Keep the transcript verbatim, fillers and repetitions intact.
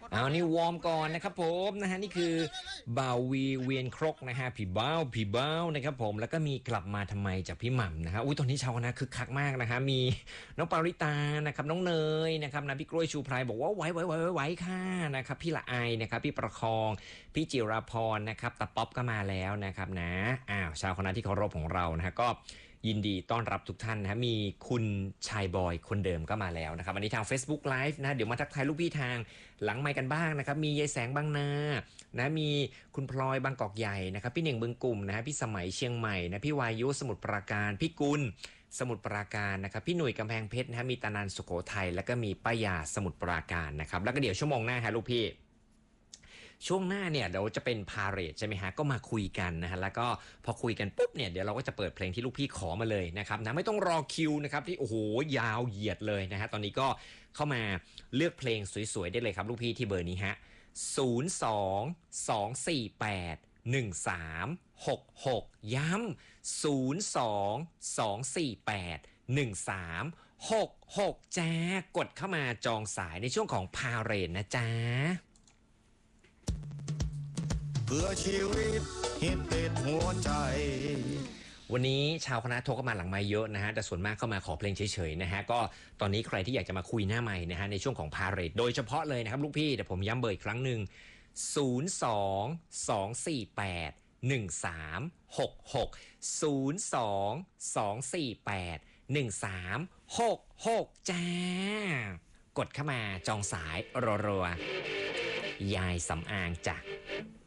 เอานี่วอร์มก่อนนะครับผมนะฮะนี่คือบ่าววีเวียนครกนะฮะผีบ้าวผีบ้าวนะครับผมแล้วก็มีกลับมาทำไมจากพี่หม่ำนะฮะอุ้ยตอนนี้ชาวคณะคึกคักมากนะฮะมีน้องปาริตานะครับน้องเนยนะครับนะพี่กล้วยชูไพรบอกว่าไหวไหวไหวไหวค่ะนะครับพี่ละไอนะครับพี่ประคองพี่จิราพรนะครับตาป๊อปก็มาแล้วนะครับนะอ้าวชาวคณะที่เคารพของเรานะฮะก็ยินดีต้อนรับทุกท่านนะมีคุณชายบอยคนเดิมก็มาแล้วนะครับวันนี้ทาง Facebook Live นะเดี๋ยวมาทักทายลูกพี่ทางหลังไมค์กันบ้างนะครับมียายแสงบางนานะมีคุณพลอยบางกอกใหญ่นะครับพี่เหน่งบึงกลุ่มนะฮะพี่สมัยเชียงใหม่นะพี่วายุสมุทรปราการพี่กุลสมุทรปราการนะครับพี่หนุ่ยกำแพงเพชรนะฮะมีตานันสุโขทัยแล้วก็มีป้ายาสมุทรปราการนะครับแล้วก็เดี๋ยวชั่วโมงหน้าฮะลูกพี่ช่วงหน้าเนี่ยเดี๋ยวจะเป็นพาเรดใช่ไหมฮะก็มาคุยกันนะฮะแล้วก็พอคุยกันปุ๊บเนี่ยเดี๋ยวเราก็จะเปิดเพลงที่ลูกพี่ขอมาเลยนะครับนะไม่ต้องรอคิวนะครับที่โอ้โหยาวเหยียดเลยนะฮะตอนนี้ก็เข้ามาเลือกเพลงสวยๆได้เลยครับลูกพี่ที่เบอร์นี้ฮะศูนย์ สอง สอง สี่ แปด หนึ่ง สาม หก หกย้ำศูนย์ สอง สอง สี่ แปด หนึ่ง สาม หก หกแจ๊กดเข้ามาจองสายในช่วงของพาเรดนะจ๊ะเพื่อชีวิตฮิตติดหัวใจวันนี้ชาวคณะโทรเข้ามาหลังไมค์เยอะนะฮะแต่ส่วนมากเข้ามาขอเพลงเฉยๆนะฮะก็ตอนนี้ใครที่อยากจะมาคุยหน้าไมค์นะฮะในช่วงของพาเรดโดยเฉพาะเลยนะครับลูกพี่เดี๋ยวผมย้ำเบอร์อีกครั้งหนึ่งศูนย์ สอง สอง สี่ แปด หนึ่ง สาม หก หก ศูนย์ สอง สอง สี่ แปด หนึ่ง สาม หก หกจ้ากดเข้ามาจองสายรัวๆยายสำอางจ้ะ